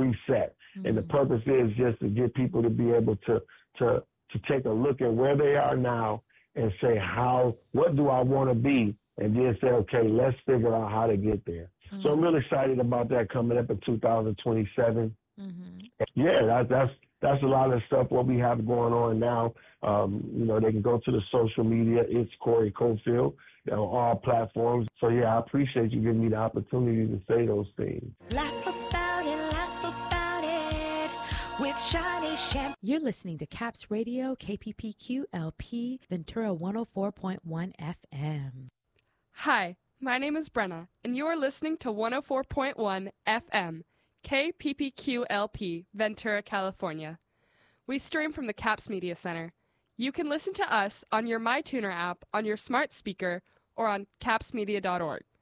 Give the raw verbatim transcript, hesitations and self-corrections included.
reset. Mm-hmm. And the purpose is just to get people to be able to, to, to take a look at where they are now and say, how, what do I want to be? And then say, okay, let's figure out how to get there. Mm-hmm. So I'm really excited about that coming up in two thousand twenty-seven. Mm-hmm. Yeah, that, that's that's a lot of stuff what we have going on now. Um, you know, they can go to the social media. It's Corey Cofield on all platforms. So, yeah, I appreciate you giving me the opportunity to say those things. Laugh about it, laugh about it with Shiny Champ. You're listening to Caps Radio, K P P Q L P, Ventura one oh four point one F M. Hi, my name is Brenna, and you are listening to one oh four point one F M, K P P Q L P, Ventura, California. We stream from the Caps Media Center. You can listen to us on your MyTuner app, on your smart speaker, or on caps media dot org.